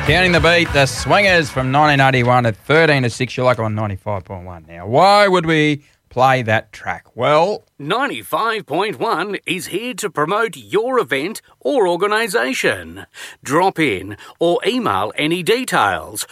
Counting the Beat, the Swingers from 1981 at 13 to 6. You're like on 95.1 now. Why would we play that track? Well, 95.1 is here to promote your event or organisation. Drop in or email any details.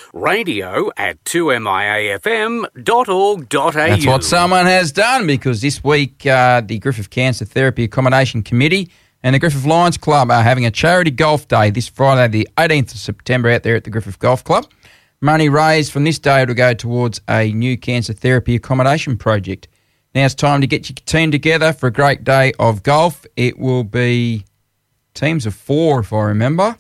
radio@2miafm.org.au. That's what someone has done, because this week the Griffith Cancer Therapy Accommodation Committee and the Griffith Lions Club are having a charity golf day this Friday, the 18th of September, out there at the Griffith Golf Club. Money raised from this day will go towards a new cancer therapy accommodation project. Now it's time to get your team together for a great day of golf. It will be teams of 4, if I remember.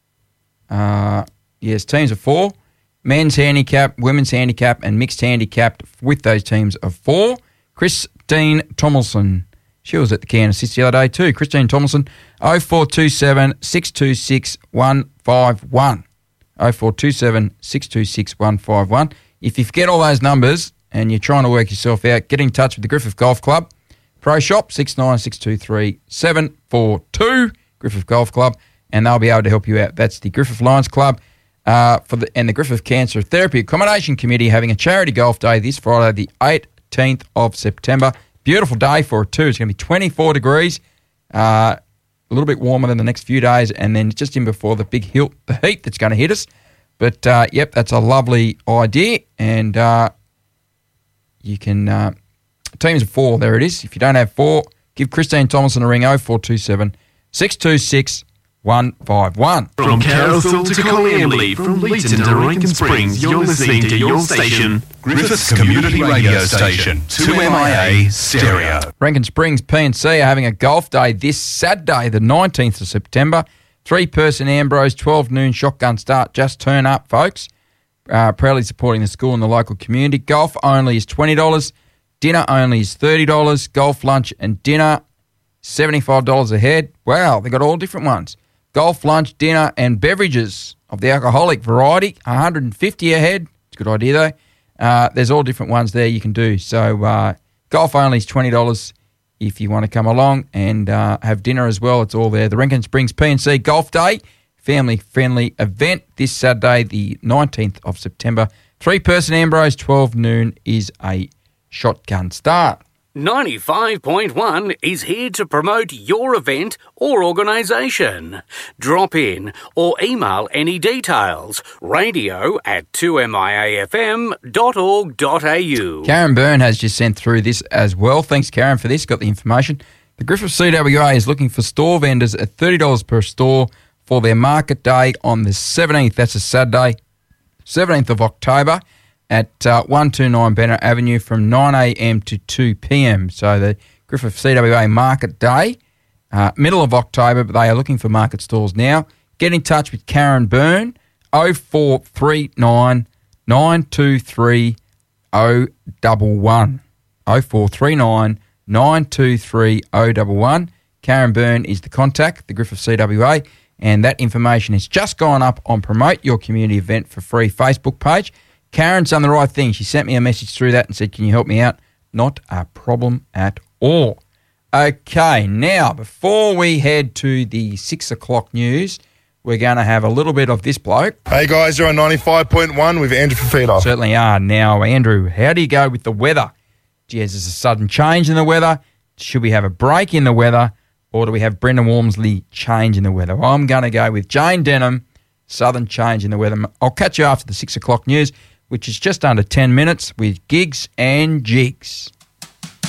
Yes, teams of 4. Men's handicap, women's handicap, and mixed handicap with those teams of 4. Christine Tomlinson. She was at the Cairn Assist the other day too. Christine Tomlinson, 0427 626 151. 0427 626 151. If you forget all those numbers and you're trying to work yourself out, get in touch with the Griffith Golf Club. Pro Shop, 69623742, 742, Griffith Golf Club, and they'll be able to help you out. That's the Griffith Lions Club and the Griffith Cancer Therapy Accommodation Committee having a charity golf day this Friday, the 18th of September. Beautiful day for it too. It's going to be 24 degrees, a little bit warmer than the next few days, and then just in before the big the heat that's going to hit us. But, yep, that's a lovely idea, and you can teams of 4, there it is. If you don't have 4, give Christine Thomason a ring, 0427 626 151. From Carousel to Coleambally, from Leeton to Rankin Springs, you're listening to your station, Griffith's Community Radio Station, 2MIA Stereo. Rankin Springs P&C are having a golf day this Saturday, the 19th of September. 3-person Ambrose, 12 noon shotgun start. Just turn up, folks. Proudly supporting the school and the local community. Golf only is $20. Dinner only is $30. Golf lunch and dinner, $75 a head. Wow, they got all different ones. Golf, lunch, dinner, and beverages of the alcoholic variety, $150 a head. It's a good idea, though. There's all different ones there you can do. So golf only is $20 if you want to come along and have dinner as well. It's all there. The Rankin Springs P&C Golf Day, family-friendly event this Saturday, the 19th of September. 3-person Ambrose, 12 noon is a shotgun start. 95.1 is here to promote your event or organisation. Drop in or email any details. radio@2miafm.org.au. Karen Byrne has just sent through this as well. Thanks, Karen, for this. Got the information. The Griffith CWA is looking for store vendors at $30 per store for their market day on the 17th. That's a Saturday, 17th of October. At 129 Bennett Avenue from 9 a.m. to 2 p.m. So the Griffith CWA Market Day, middle of October, but they are looking for market stalls now. Get in touch with Karen Byrne, 0439 923 011. 0439 923 011. Karen Byrne is the contact, the Griffith CWA, and that information has just gone up on Promote Your Community Event for Free Facebook page. Karen's done the right thing. She sent me a message through that and said, can you help me out? Not a problem at all. Okay, now, before we head to the 6 o'clock news, we're going to have a little bit of this bloke. Hey, guys, you're on 95.1 with Andrew Fafita. Certainly are. Now, Andrew, how do you go with the weather? Geez, there's a sudden change in the weather. Should we have a break in the weather, or do we have Brendan Walmsley change in the weather? Well, I'm going to go with Jane Denham, sudden change in the weather. I'll catch you after the 6 o'clock news, which is just under 10 minutes with Gigs and Jigs.